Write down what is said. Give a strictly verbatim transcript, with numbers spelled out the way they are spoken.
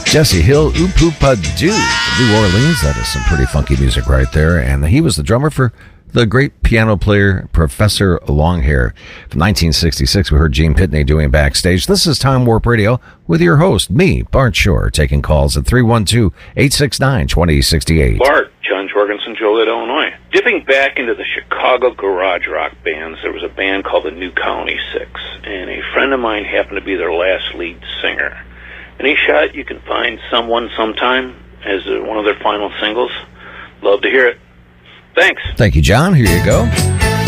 Jesse Hill, Oop-Oop-A Doo, New Orleans. That is some pretty funky music right there. And he was the drummer for the great piano player, Professor Longhair. From nineteen sixty-six, we heard Gene Pitney doing Backstage. This is Time Warp Radio with your host, me, Bart Shore, taking calls at three one two, eight six nine, two zero six eight. Bart, John Jorgensen, Joliet, Illinois. Dipping back into the Chicago garage rock bands, there was a band called the New Colony Six, and a friend of mine happened to be their last lead singer. Any shot you can find Someone Sometime as uh, one of their final singles? Love to hear it. Thanks. Thank you, John. Here you go.